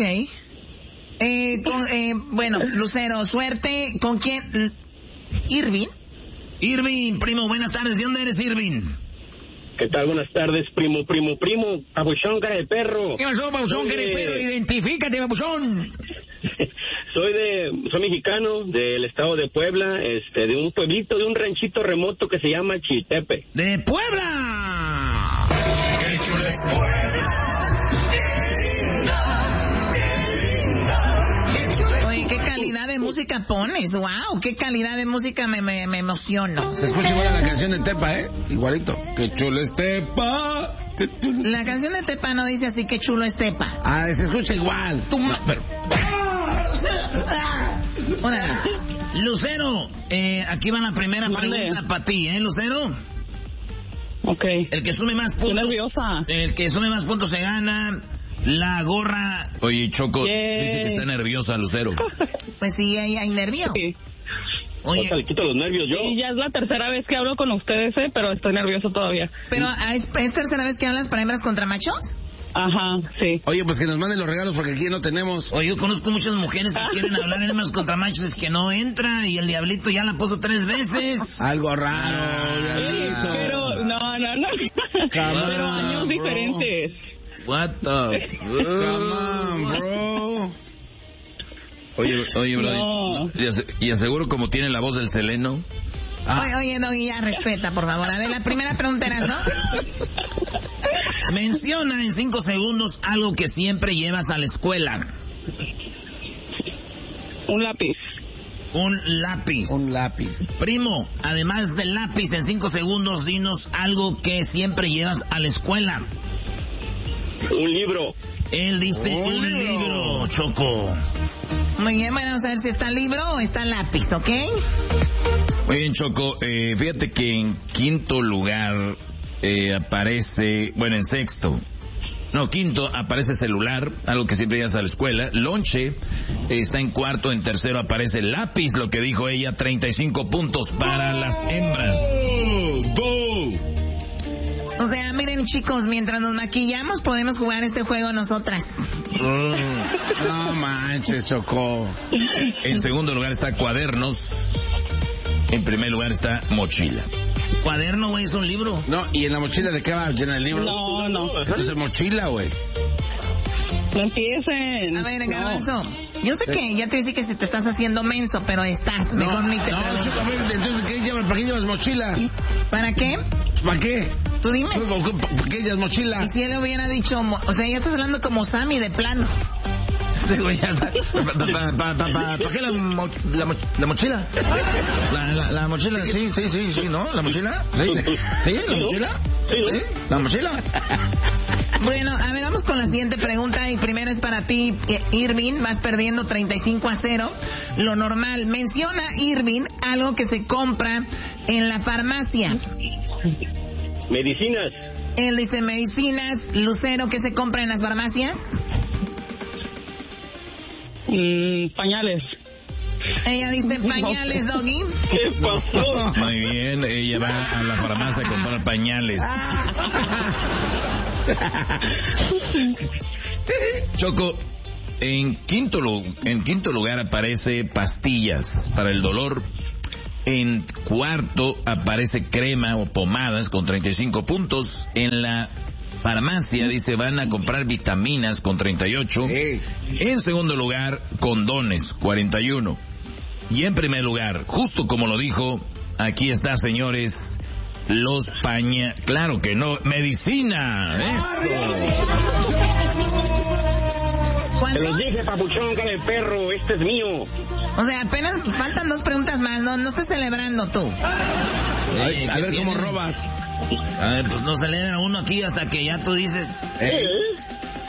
Ok. Bueno, Lucero, suerte. ¿Con quién? ¿Irving? Irving, primo, buenas tardes. ¿De dónde eres, Irving? ¿Qué tal? Buenas tardes, primo, papuchón, cara de perro. ¿Qué pasó, papuchón, cara de perro? Identifícate, papuchón. Soy mexicano del estado de Puebla, de un pueblito, de un ranchito remoto que se llama Chiltepe. ¡De Puebla! ¡Qué chula es Puebla! Oye, qué calidad de música pones. Wow, qué calidad de música, me emociono. Se escucha igual a la canción de Tepa, igualito. ¡Qué chulo es Tepa! La canción de Tepa no dice así, qué chulo es Tepa. Ah, se escucha igual. No, pero... Hola. Lucero, aquí va la primera pregunta para ti, Lucero. Ok. El que sume más puntos. Estoy nerviosa. El que sume más puntos se gana la gorra. Oye, Choco, dice que está nerviosa, Lucero. Pues sí, hay nervio. Sí. Oye, le quito los nervios yo. Y ya es la tercera vez que hablo con ustedes, pero estoy nervioso todavía. Pero ¿es tercera vez que hablas para hembras contra machos? Ajá, sí. Oye, pues que nos manden los regalos porque aquí no tenemos. Oye, yo conozco muchas mujeres que quieren hablar hembras contra machos que no entra y el diablito ya la puso 3 veces. Algo raro, diablito. Pero, no. Pero años diferentes. What the... Come on, bro. Oye, bro. No. Y aseguro como tiene la voz del Seleno. Oye, Doggy, ya respeta, por favor. A ver, la primera pregunta era eso. Menciona en 5 segundos algo que siempre llevas a la escuela. Un lápiz. Un lápiz. Primo, además del lápiz, en 5 segundos, dinos algo que siempre llevas a la escuela. Un libro. Él dice un libro, Choco. Muy bien, bueno, vamos a ver si está el libro o está el lápiz, ¿ok? Muy bien, Choco. Fíjate que en 5º lugar aparece, bueno, en 6º. No, 5º aparece celular, algo que siempre llevas a la escuela. Lonche está en 4º, en 3º aparece lápiz, lo que dijo ella, 35 puntos para las hembras. O sea, miren, chicos, mientras nos maquillamos podemos jugar este juego nosotras. No manches, Choco. En 2º lugar está cuadernos. En 1er lugar está mochila. Cuaderno, güey, es un libro. No, ¿y en la mochila de qué va a llenar el libro? No. Entonces mochila, güey. No empiecen. A ver, Garbanzo, yo sé que ya te dije que se te estás haciendo menso, pero estás, mejor ni te pregunto. No, Choco, a ver, entonces, ¿para qué llevas mochila? ¿Para qué? ¿Para qué? Tú dime. ¿Por qué llevas mochila? Y si él hubiera dicho, o sea, ya estás hablando como Sammy de plano. ¿Para qué la mochila? La mochila, sí, ¿no? ¿La mochila? ¿Sí? ¿La mochila? ¿Sí? ¿La mochila? Bueno, a ver, vamos con la siguiente pregunta y primero es para ti, Irving, vas perdiendo 35-0. Lo normal, menciona, Irving, algo que se compra en la farmacia. Medicinas. Él dice medicinas. Lucero, ¿qué se compra en las farmacias? Pañales. Ella dice pañales, Doggy. ¿Qué pasó? Muy bien, ella va a la farmacia a comprar pañales. Choco, en quinto lugar aparece pastillas para el dolor. En 4º aparece crema o pomadas con 35 puntos. En la farmacia dice van a comprar vitaminas con 38. En 2º lugar, condones, 41. Y en 1er lugar, justo como lo dijo, aquí está, señores, los claro que no, medicina. Te los dije, papuchón, cara de perro, este es mío. O sea, apenas faltan 2 preguntas más, no estés celebrando tú. A ver cómo robas. A ver, pues no celebra uno aquí hasta que ya tú dices.